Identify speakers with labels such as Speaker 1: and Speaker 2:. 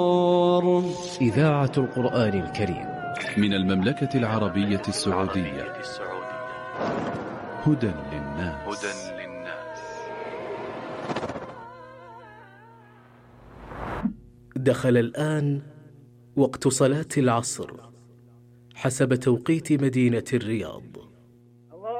Speaker 1: إذاعة القرآن الكريم
Speaker 2: من المملكة العربية السعودية. هدى للناس.
Speaker 1: دخل الآن وقت صلاة العصر حسب توقيت مدينة الرياض.